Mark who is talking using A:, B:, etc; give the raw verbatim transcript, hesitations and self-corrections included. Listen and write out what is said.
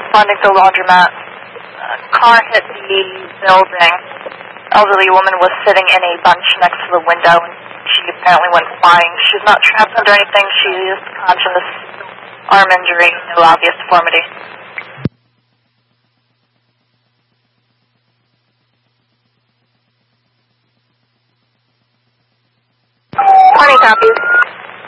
A: responding to the laundromat. Uh, car hit the building. Elderly woman was sitting in a bunch next to the window, and she apparently went flying. She's not trapped under anything. She is conscious. Arm injury, no obvious deformity. twenty copies.